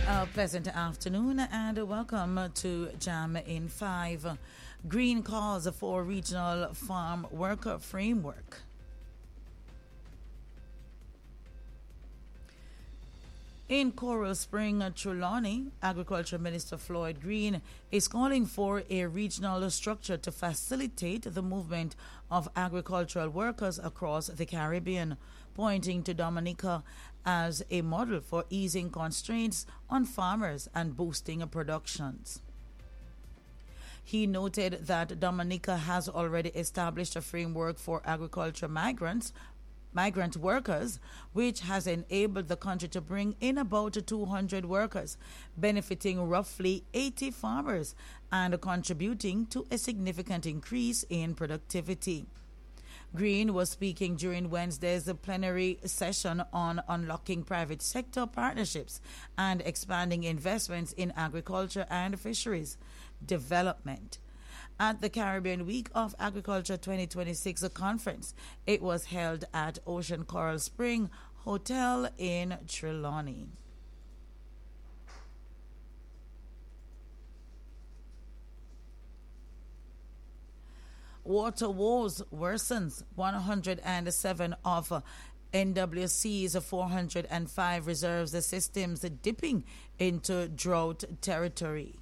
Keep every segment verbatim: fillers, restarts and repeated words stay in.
A pleasant afternoon and welcome to Jam in five. Green calls for regional farm worker framework. In Coral Spring, Trelawney, Agriculture Minister Floyd Green is calling for a regional structure to facilitate the movement of agricultural workers across the Caribbean, pointing to Dominica as a model for easing constraints on farmers and boosting productions. He noted that Dominica has already established a framework for agriculture migrants migrant workers, which has enabled the country to bring in about two hundred workers, benefiting roughly eighty farmers and contributing to a significant increase in productivity. Green was speaking during Wednesday's plenary session on unlocking private sector partnerships and expanding investments in agriculture and fisheries development. At the Caribbean Week of Agriculture twenty twenty-six conference, it was held at Ocean Coral Spring Hotel in Trelawney. Water woes worsens. one hundred seven of N W C's four hundred five reserves systems dipping into drought territory.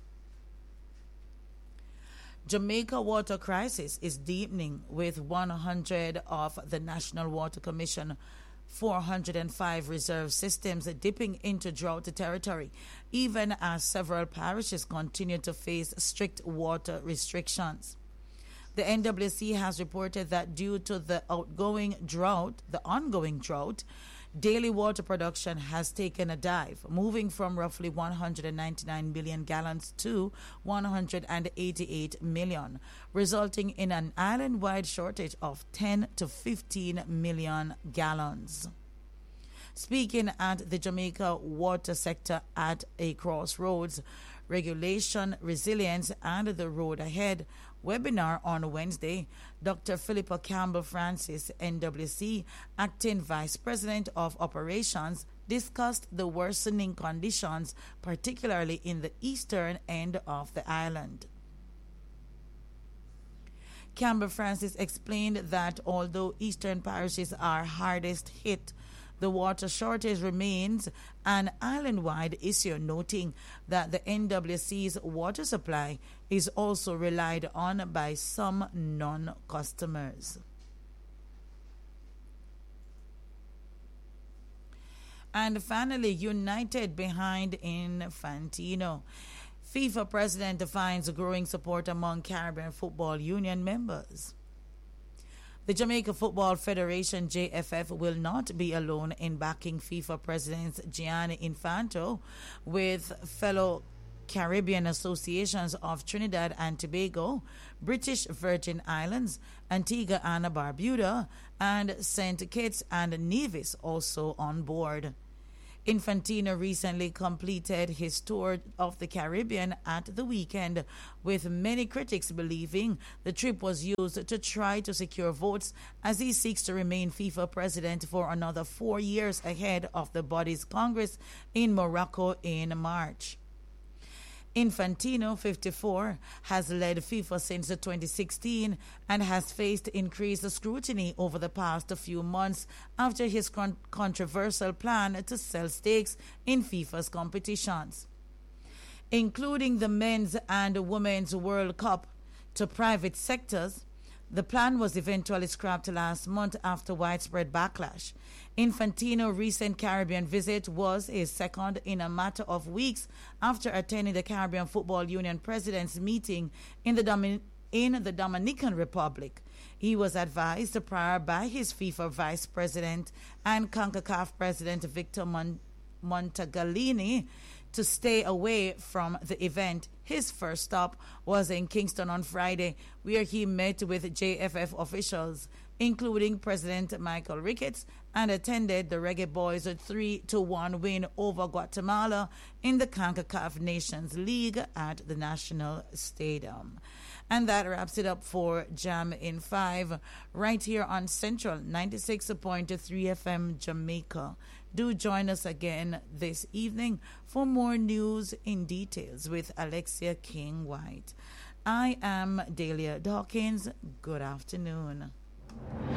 Jamaica water crisis is deepening, with one hundred of the National Water Commission four hundred five reserve systems dipping into drought territory, even as several parishes continue to face strict water restrictions. The N W C has reported that due to the outgoing drought, the ongoing drought, daily water production has taken a dive, moving from roughly one hundred ninety-nine million gallons to one hundred eighty-eight million, resulting in an island-wide shortage of ten to fifteen million gallons. Speaking at the Jamaica water sector at a crossroads, regulation, resilience, and the road ahead webinar on Wednesday, Doctor Philippa Campbell Francis, N W C, Acting Vice President of Operations, discussed the worsening conditions, particularly in the eastern end of the island. Campbell Francis explained that although eastern parishes are hardest hit, the water shortage remains an island-wide issue, noting that the N W C's water supply is also relied on by some non-customers. And finally, united behind Infantino. FIFA president finds growing support among Caribbean Football Union members. The Jamaica Football Federation, J F F, will not be alone in backing FIFA President Gianni Infantino, with fellow Caribbean associations of Trinidad and Tobago, British Virgin Islands, Antigua and Barbuda, and Saint Kitts and Nevis also on board. Infantino recently completed his tour of the Caribbean at the weekend, with many critics believing the trip was used to try to secure votes as he seeks to remain FIFA president for another four years ahead of the body's Congress in Morocco in March. Infantino, fifty-four, has led FIFA since twenty sixteen and has faced increased scrutiny over the past few months after his con- controversial plan to sell stakes in FIFA's competitions, including the Men's and Women's World Cup, to private sectors. The plan was eventually scrapped last month after widespread backlash. Infantino's recent Caribbean visit was his second in a matter of weeks after attending the Caribbean Football Union President's meeting in the, Domin- in the Dominican Republic. He was advised prior by his FIFA Vice President and CONCACAF President Victor Mon- Montagalini to stay away from the event. His first stop was in Kingston on Friday, where he met with J F F officials, including President Michael Ricketts, and attended the Reggae Boys' three to one win over Guatemala in the CONCACAF Nations League at the National Stadium. And that wraps it up for Jam in five, right here on Central ninety-six point three F M Jamaica. Do join us again this evening for more news in details with Alexia King White. I am Dahlia Dawkins. Good afternoon.